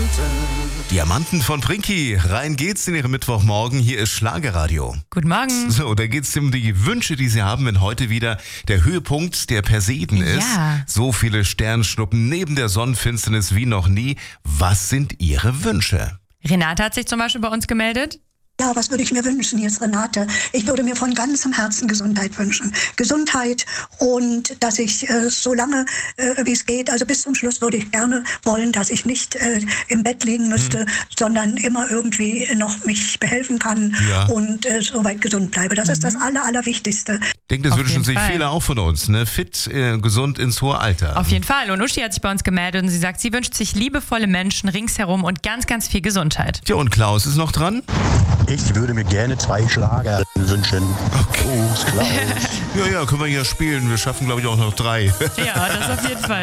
Diamanten von Prinky. Rein geht's in Ihrem Mittwochmorgen. Hier ist Schlagerradio. Guten Morgen. So, da geht's um die Wünsche, die Sie haben, wenn heute wieder der Höhepunkt der Perseiden ist. Ja. So viele Sternschnuppen neben der Sonnenfinsternis wie noch nie. Was sind Ihre Wünsche? Renate hat sich zum Beispiel bei uns gemeldet. Ja, was würde ich mir wünschen, hier ist Renate. Ich würde mir von ganzem Herzen Gesundheit wünschen. Gesundheit und dass ich so lange, wie es geht, also bis zum Schluss würde ich gerne wollen, dass ich nicht im Bett liegen müsste, sondern immer irgendwie noch mich behelfen kann und soweit gesund bleibe. Das ist das Allerwichtigste. Ich denke, das Auf wünschen jeden sich Fall. viele auch von uns, ne? Fit, gesund ins hohe Alter. Auf jeden Fall. Und Uschi hat sich bei uns gemeldet und sie sagt, sie wünscht sich liebevolle Menschen ringsherum und ganz, ganz viel Gesundheit. Tja, und Klaus ist noch dran? Ich würde mir gerne 2 Schlager wünschen. Gruß, Klaus. Ja, können wir hier spielen. Wir schaffen, glaube ich, auch noch 3. Ja, das auf jeden Fall.